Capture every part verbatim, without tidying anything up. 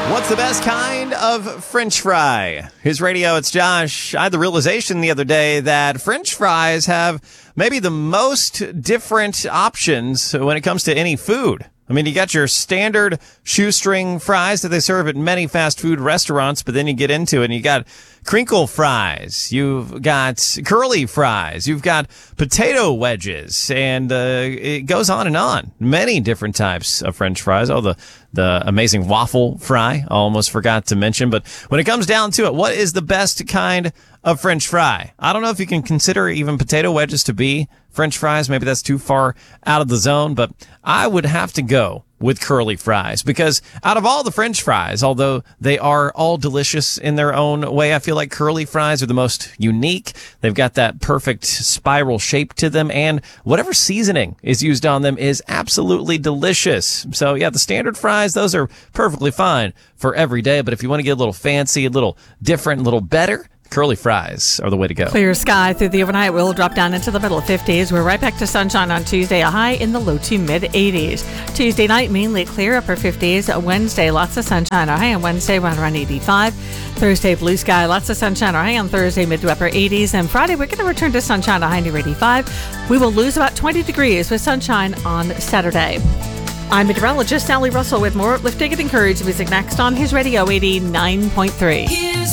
What's the best kind of French fry? His radio, it's Josh. I had the realization the other day that French fries have maybe the most different options when it comes to any food. I mean, you got your standard shoestring fries that they serve at many fast food restaurants, but then you get into it and you got crinkle fries, you've got curly fries, you've got potato wedges, and uh, it goes on and on. Many different types of French fries. Oh, the, the amazing waffle fry, I almost forgot to mention. But when it comes down to it, what is the best kind of French fry? I don't know if you can consider even potato wedges to be French fries. Maybe that's too far out of the zone, but I would have to go with curly fries, because out of all the French fries, although they are all delicious in their own way, I feel like curly fries are the most unique. They've got that perfect spiral shape to them, and whatever seasoning is used on them is absolutely delicious. So yeah, the standard fries, those are perfectly fine for every day, but if you want to get a little fancy, a little different, a little better, curly fries are the way to go. Clear sky through the overnight. We'll drop down into the middle fifties. We're right back to sunshine on Tuesday, a high in the low to mid eighties. Tuesday night, mainly clear, upper fifties. Wednesday, lots of sunshine. Our high on Wednesday, right around eighty-five. Thursday, blue sky, lots of sunshine. Our high on Thursday, mid to upper eighties. And Friday, we're going to return to sunshine, a high near eighty-five. We will lose about twenty degrees with sunshine on Saturday. I'm meteorologist Sally Russell with more uplifting and encouraging music next on His Radio eighty-nine point three. His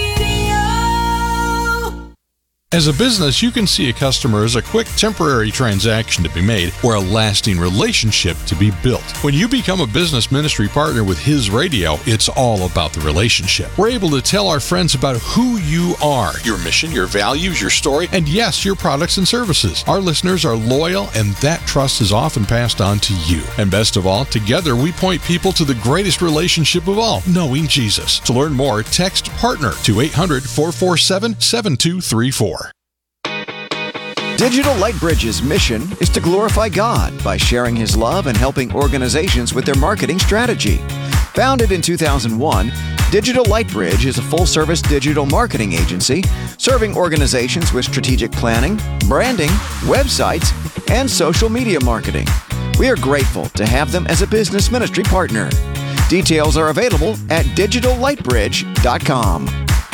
As a business, you can see a customer as a quick temporary transaction to be made or a lasting relationship to be built. When you become a business ministry partner with His Radio, it's all about the relationship. We're able to tell our friends about who you are, your mission, your values, your story, and yes, your products and services. Our listeners are loyal, and that trust is often passed on to you. And best of all, together we point people to the greatest relationship of all, knowing Jesus. To learn more, text PARTNER to eight hundred, four four seven, seven two three four. Digital Lightbridge's mission is to glorify God by sharing His love and helping organizations with their marketing strategy. Founded in two thousand one, Digital Lightbridge is a full-service digital marketing agency serving organizations with strategic planning, branding, websites, and social media marketing. We are grateful to have them as a business ministry partner. Details are available at digital lightbridge dot com.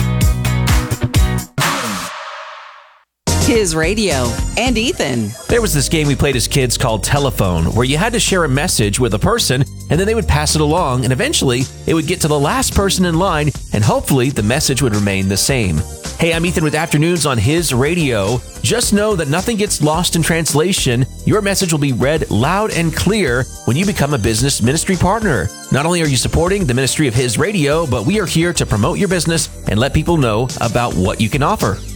His Radio and Ethan. There was this game we played as kids called Telephone, where you had to share a message with a person, and then they would pass it along, and eventually it would get to the last person in line, and hopefully the message would remain the same. Hey, I'm Ethan with Afternoons on His Radio. Just know that nothing gets lost in translation. Your message will be read loud and clear when you become a business ministry partner. Not only are you supporting the ministry of His Radio, but we are here to promote your business and let people know about what you can offer.